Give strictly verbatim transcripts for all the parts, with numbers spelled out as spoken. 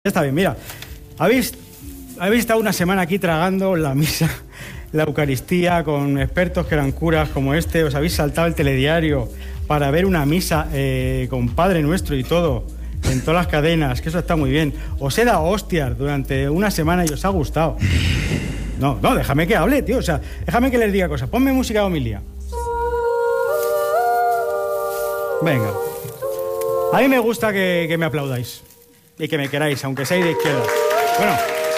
Está bien, mira, habéis, habéis estado una semana aquí tragando la misa, la Eucaristía, con expertos que eran curas como este, os habéis saltado el telediario para ver una misa eh, con Padre Nuestro y todo, en todas las cadenas, que eso está muy bien. Os he dado hostias durante una semana y os ha gustado. No, no, déjame que hable, tío, o sea, déjame que les diga cosas. Ponme música de homilía. Venga. A mí me gusta que, que me aplaudáis. Y que me queráis, aunque seáis de izquierda. Bueno.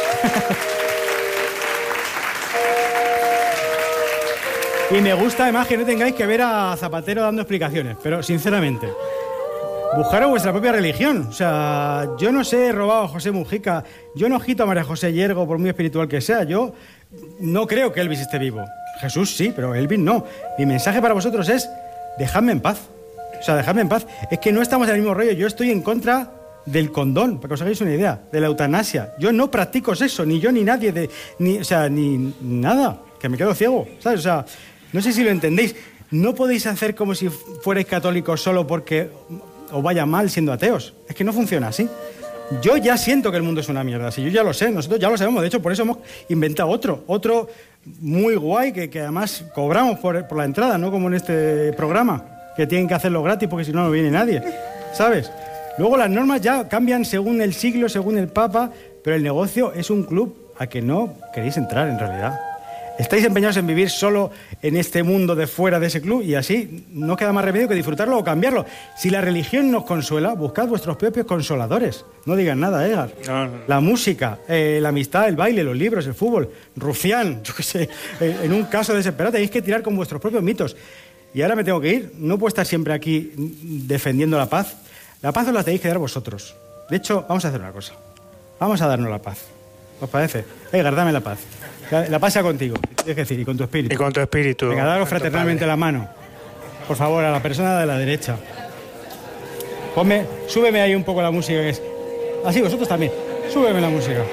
Y me gusta además que no tengáis que ver a Zapatero dando explicaciones, pero sinceramente, buscaros vuestra propia religión. O sea, yo no sé, he robado a José Mujica, yo no agito a María José Yergo por muy espiritual que sea, yo no creo que Elvis esté vivo. Jesús sí, pero Elvis no. Mi mensaje para vosotros es, dejadme en paz. O sea, dejadme en paz. Es que no estamos en el mismo rollo, yo estoy en contra del condón, para que os hagáis una idea, de la eutanasia. Yo no practico sexo, ni yo ni nadie, de, ni, o sea, ni nada, que me quedo ciego, ¿sabes? O sea, no sé si lo entendéis. No podéis hacer como si fuerais católicos solo porque os vaya mal siendo ateos. Es que no funciona así. Yo ya siento que el mundo es una mierda, si yo ya lo sé, nosotros ya lo sabemos, de hecho por eso hemos inventado otro, otro muy guay, que, que además cobramos por, por la entrada, no como en este programa, que tienen que hacerlo gratis porque si no no viene nadie, ¿sabes? Luego las normas ya cambian según el siglo, según el Papa, pero el negocio es un club a que no queréis entrar en realidad. Estáis empeñados en vivir solo en este mundo de fuera de ese club y así no queda más remedio que disfrutarlo o cambiarlo. Si la religión nos consuela, buscad vuestros propios consoladores. No digan nada, Edgar. No, no. La música, eh, la amistad, el baile, los libros, el fútbol, Rufián, yo qué sé. Eh, en un caso desesperado tenéis que tirar con vuestros propios mitos. Y ahora me tengo que ir. No puedo estar siempre aquí defendiendo la paz. La paz os la tenéis que dar vosotros. De hecho, vamos a hacer una cosa. Vamos a darnos la paz. ¿Os parece? Edgar, dame la paz. La, la paz sea contigo, es decir, y con tu espíritu. Y con tu espíritu. Venga, daros fraternalmente la mano. Por favor, a la persona de la derecha. Ponme, súbeme ahí un poco la música que es. Así, vosotros también. Súbeme la música.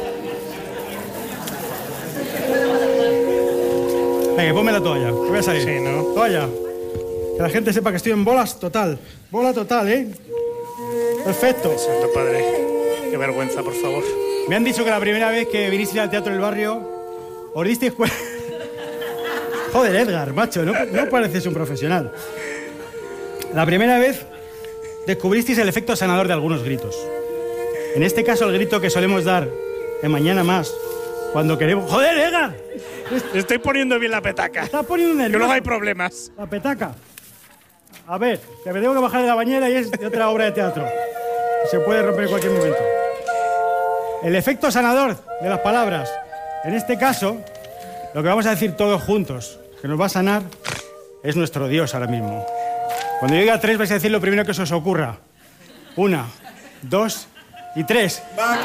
Venga, ponme la toalla, que voy a salir. Sí, ¿no? Toalla. Que la gente sepa que estoy en bolas total. Bola total, ¿eh? Perfecto. Santo Padre, qué vergüenza, por favor. Me han dicho que la primera vez que vinisteis al Teatro del Barrio os disteis cuenta... Joder, Edgar, macho, no, no pareces un profesional. La primera vez descubristeis el efecto sanador de algunos gritos. En este caso, el grito que solemos dar en Mañana Más, cuando queremos... ¡Joder, Edgar! Estoy poniendo bien la petaca. Estás poniendo nervioso. Que luego hay problemas. La petaca. A ver, que me tengo que bajar de la bañera y es de otra obra de teatro. Se puede romper en cualquier momento. El efecto sanador de las palabras. En este caso, lo que vamos a decir todos juntos, que nos va a sanar, es nuestro Dios ahora mismo. Cuando yo diga tres, vais a decir lo primero que se os ocurra. Una, dos y tres.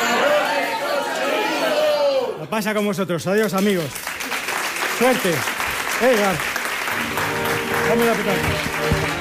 Lo pasa con vosotros. Adiós, amigos. Suerte. Edgar. Dame la petaca.